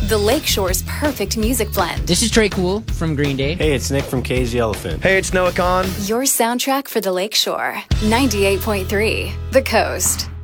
The Lakeshore's perfect music blend. This is Trey Cool from Green Day. Hey, it's Nick from KZ Elephant. Hey, it's Noah Khan. Your soundtrack for the Lakeshore. 98.3 The Coast.